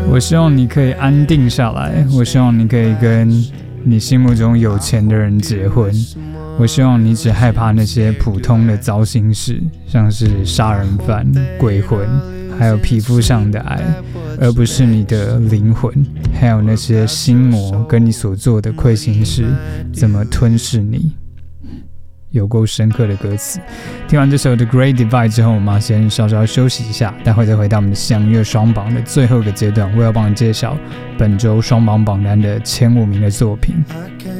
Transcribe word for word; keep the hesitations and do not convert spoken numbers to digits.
我希望你可以安定下来，我希望你可以跟你心目中有钱的人结婚，我希望你只害怕那些普通的糟心事，像是杀人犯、鬼魂，还有皮肤上的癌，而不是你的灵魂，还有那些心魔跟你所做的亏心事怎么吞噬你。有够深刻的歌词。听完这首The Great Divide 之后，我们要先稍稍休息一下，待会再回到我们的相约双榜的最后一个阶段，我要帮你介绍本周双榜榜单的前五名的作品。